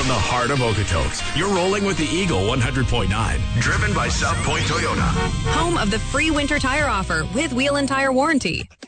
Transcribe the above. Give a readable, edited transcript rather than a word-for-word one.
From the heart of Okotoks, you're rolling with the Eagle 100.9. Driven by South Point Toyota. Home of the free winter tire offer with wheel and tire warranty.